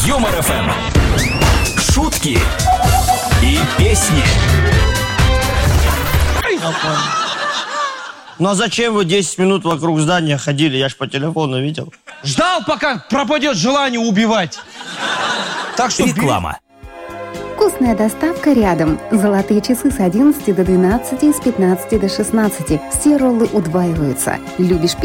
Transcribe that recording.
Юмор ФМ. Шутки и песни. Ну а зачем вы 10 минут вокруг здания ходили? Я ж по телефону видел. Ждал, пока пропадет желание убивать. Так что... Реклама. Вкусная доставка рядом. Золотые часы с 11 до 12, с 15 до 16. Все роллы удваиваются. Любишь